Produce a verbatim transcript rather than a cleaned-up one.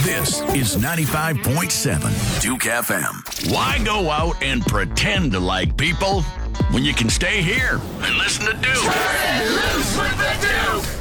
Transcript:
This is ninety-five point seven Duke F M. Why go out and pretend to like people when you can stay here and listen to Duke? Turn it loose with the Duke!